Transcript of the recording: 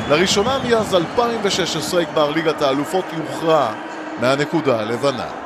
לראשונה מאז 2016 גמר ליגת האלופות יוכרע מהנקודה הלבנה.